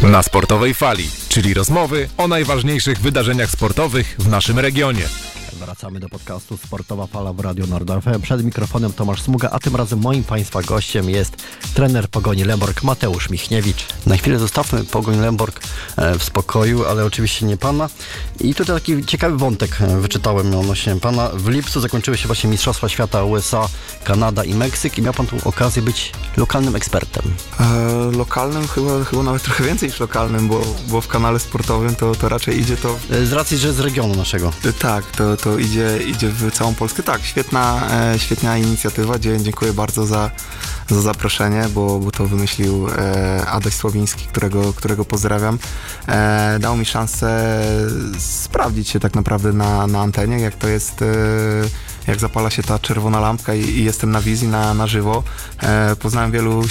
Na Sportowej Fali, czyli rozmowy o najważniejszych wydarzeniach sportowych w naszym regionie. Wracamy do podcastu Sportowa Fala w Radiu Nord FM. Przed mikrofonem Tomasz Smuga, a tym razem moim Państwa gościem jest trener Pogoni Lęborg Mateusz Michniewicz. Na chwilę zostawmy Pogoń Lęborg w spokoju, ale oczywiście nie Pana. I tutaj taki ciekawy wątek wyczytałem odnośnie Pana. W lipcu zakończyły się właśnie Mistrzostwa Świata USA, Kanada i Meksyk i miał Pan tu okazję być lokalnym ekspertem. Lokalnym? Chyba nawet trochę więcej niż lokalnym, bo w kanale sportowym to raczej idzie to... Z racji, że z regionu naszego. Tak, to idzie w całą Polskę. Tak, świetna inicjatywa. Dziękuję bardzo za zaproszenie, bo to wymyślił Adaś Sławiński, którego pozdrawiam. Dał mi szansę sprawdzić się tak naprawdę na antenie, jak to jest, jak zapala się ta czerwona lampka i jestem na wizji, na żywo. Poznałem wielu